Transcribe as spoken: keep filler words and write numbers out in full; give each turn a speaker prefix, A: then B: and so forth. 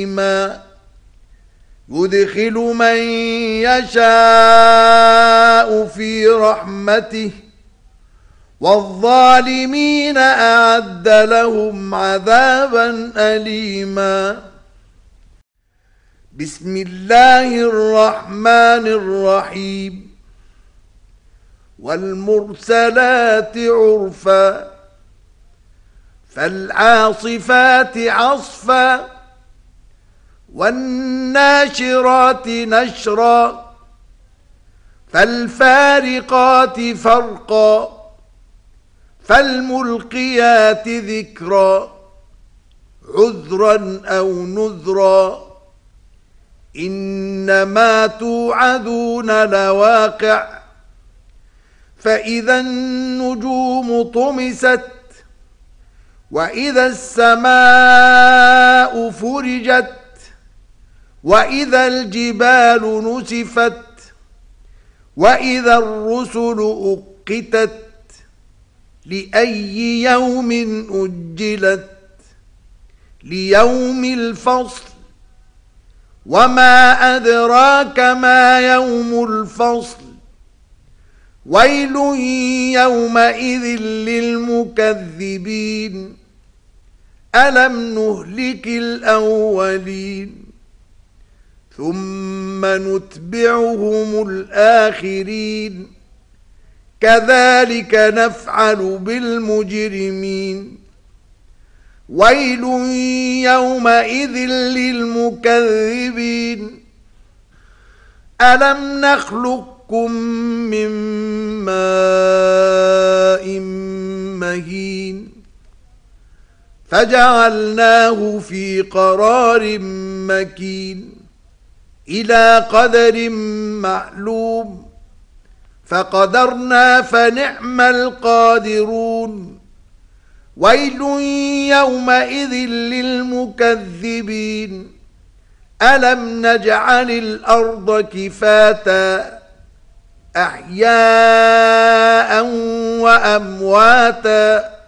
A: يدخل من يشاء في رحمته والظالمين أعد لهم عذابا أليما. بسم الله الرحمن الرحيم. والمرسلات عرفا فالعاصفات عصفا والناشرات نشرا فالفارقات فرقا فالملقيات ذكرا عذرا أو نذرا إنما توعدون لواقع فإذا النجوم طمست وإذا السماء فرجت وإذا الجبال نسفت وإذا الرسل أقتت لأي يوم أجلت ليوم الفصل وما أدراك ما يوم الفصل ويل يومئذ للمكذبين ألم نهلك الأولين ثم نتبعهم الآخرين كذلك نفعل بالمجرمين ويل يومئذ للمكذبين ألم نخلقكم من ماء مهين فجعلناه في قرار مكين إلى قدر معلوم فقدرنا فنعم القادرون ويل يومئذ للمكذبين ألم نجعل الأرض كفاتا أحياء وأمواتا